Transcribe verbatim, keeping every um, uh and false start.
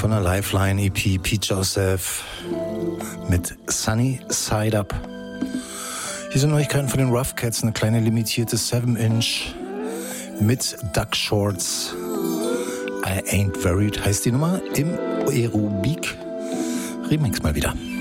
von der Lifeline E P Pete Joseph mit Sunny Side Up. Hier sind Neuigkeiten von den Rough Cats, eine kleine limitierte seven inch mit Duck Shorts. I Ain't Worried heißt die Nummer im Aerobik Remix mal wieder.